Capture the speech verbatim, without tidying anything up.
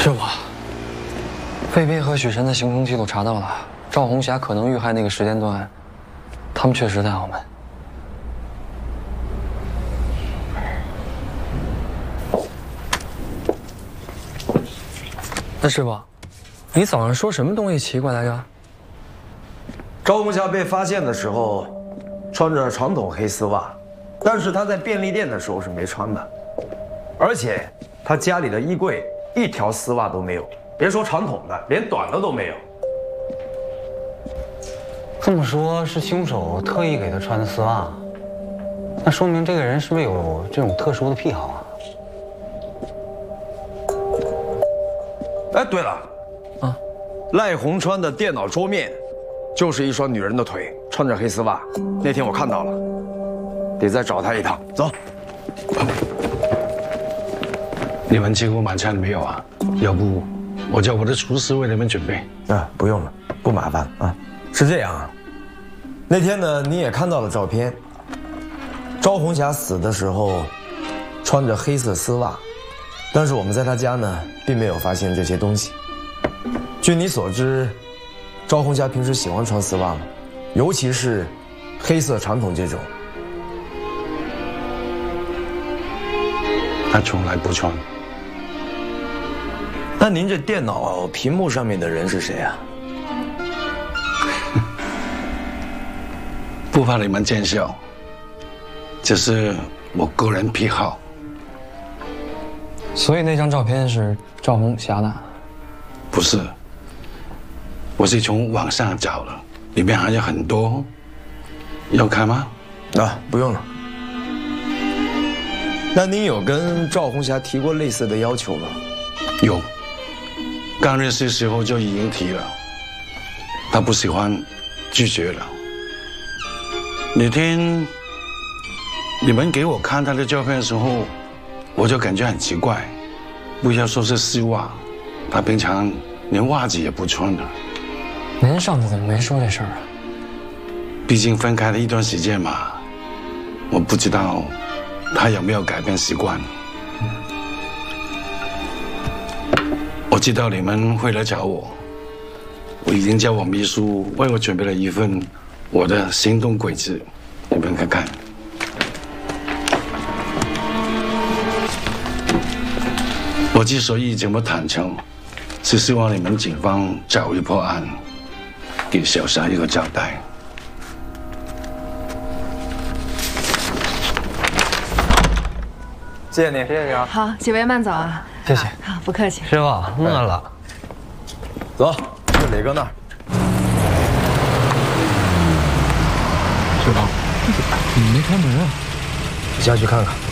师傅，魏斌和许晨的行程记录查到了，赵红霞可能遇害那个时间段，他们确实在澳门。那师傅，你早上说什么东西奇怪来着？ 赵红霞被发现的时候，穿着传统黑丝袜，但是她在便利店的时候是没穿的，而且她家里的衣柜一条丝袜都没有，别说传统的，连短的都没有。 这么说，是凶手特意给她穿的丝袜，那说明这个人是不是有这种特殊的癖好啊？ 哎，对了，啊，赖红川的电脑桌面，就是一双女人的腿，穿着黑丝袜。那天我看到了，得再找她一趟。走。 你们几乎晚餐没有啊？要不我叫我的厨师为你们准备。 啊，不用了，不麻烦啊。是这样啊，那天呢你也看到了照片，赵红霞死的时候穿着黑色丝袜。但是我们在他家呢，并没有发现这些东西。据你所知，赵红霞平时喜欢穿丝袜吗？尤其是黑色传统这种。 他从来不穿。 那您这电脑屏幕上面的人是谁啊？ 不怕你们见笑，这是我个人癖好。 所以那张照片是赵红霞的？ 不是，我是从网上找的，里面还有很多，要看吗？ 啊，不用了。那您有跟赵红霞提过类似的要求吗？ 有，刚认识时候就已经提了，她不喜欢，拒绝了。那天你们给我看她的照片的时候，我就感觉很奇怪，不要说是丝袜，她平常连袜子也不穿的。 您上次怎么没说这事儿啊？ 毕竟分开了一段时间嘛，我不知道她有没有改变习惯。我知道你们会来找我，我已经叫我秘书为我准备了一份我的行动轨迹，你们看看。我之所以这么坦诚，是希望你们警方早日破案，给小霞一个交代。 谢谢你，谢谢你啊。 好，几位慢走啊。 谢谢。 好，不客气。 师傅，饿了。 走，去磊哥那儿。 师傅，你没开门啊？ 你下去看看。